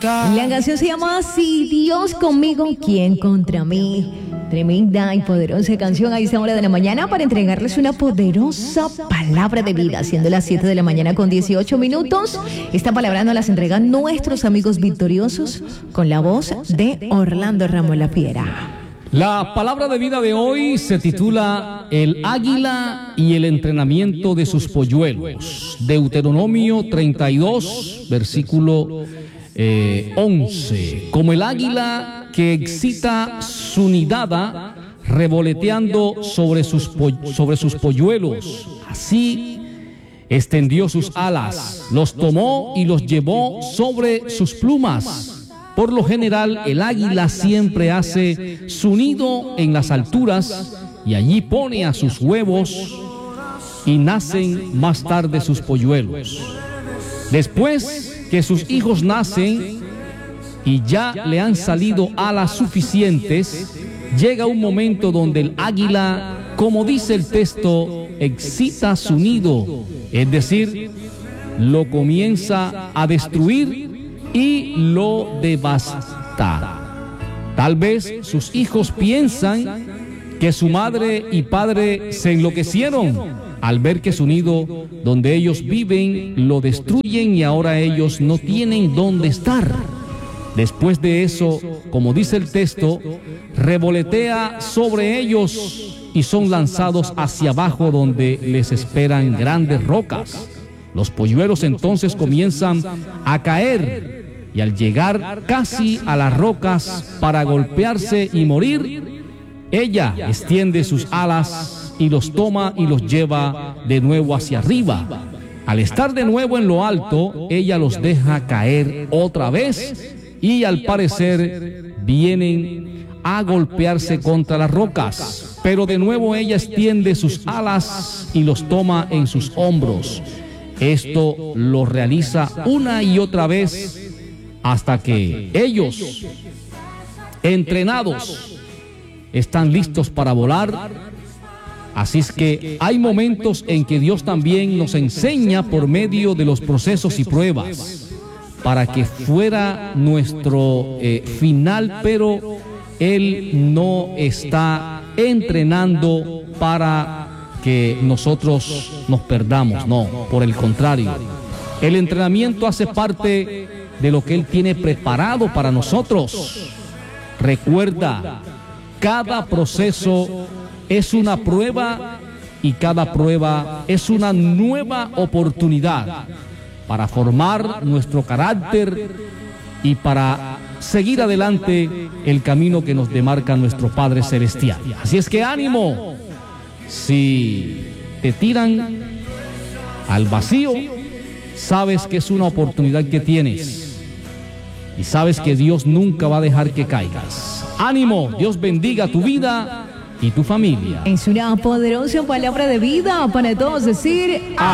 La canción se llama Si Dios conmigo, ¿quién contra mí? Tremenda y poderosa canción a esta hora de la mañana para entregarles una poderosa palabra de vida, siendo las 7 de la mañana con 18 minutos. Esta palabra nos las entregan nuestros amigos victoriosos con la voz de Orlando Ramos La Fiera. La palabra de vida de hoy se titula El águila y el entrenamiento de sus polluelos. Deuteronomio 32, versículo 11. Como el águila que excita su nidada, revoloteando sobre sus polluelos, así extendió sus alas, los tomó y los llevó sobre sus plumas. Por lo general, el águila siempre hace su nido en las alturas y allí pone a sus huevos y nacen más tarde sus polluelos. Después que sus hijos nacen y ya le han salido alas suficientes, llega un momento donde el águila, como dice el texto, excita su nido, es decir, lo comienza a destruir y lo devasta. Tal vez sus hijos piensan que su madre y padre se enloquecieron al ver que su nido donde ellos viven lo destruyen y ahora ellos no tienen dónde estar. Después de eso, como dice el texto, revolotea sobre ellos y son lanzados hacia abajo donde les esperan grandes rocas. Los polluelos entonces comienzan a caer y al llegar casi a las rocas para golpearse y morir, ella extiende sus alas y los toma y los lleva de nuevo hacia arriba. Al estar de nuevo en lo alto, ella los deja caer otra vez y al parecer vienen a golpearse contra las rocas. Pero de nuevo ella extiende sus alas y los toma en sus hombros. Esto lo realiza una y otra vez hasta que ellos, entrenados, están listos para volar. Así es que hay momentos en que Dios también nos enseña por medio de los procesos y pruebas para que fuera nuestro final, pero Él no está entrenando para que nosotros nos perdamos, no, por el contrario. El entrenamiento hace parte de lo que Él tiene preparado para nosotros. Recuerda, cada proceso es una prueba y cada prueba es una nueva oportunidad para formar nuestro carácter y para seguir adelante el camino que nos demarca nuestro Padre Celestial. Así es que ánimo, si te tiran al vacío, sabes que es una oportunidad que tienes y sabes que Dios nunca va a dejar que caigas. Ánimo, Dios bendiga tu vida y tu familia. Es una poderosa palabra de vida para todos decir